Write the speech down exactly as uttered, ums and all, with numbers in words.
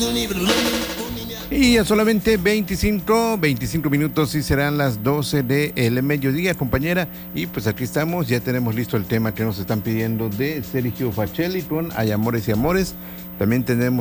Y ya solamente veinticinco, veinticinco minutos y serán las doce del mediodía, compañera. Y pues aquí estamos, ya tenemos listo el tema que nos están pidiendo de Sergio Facelli con Hay Amores y Amores. También tenemos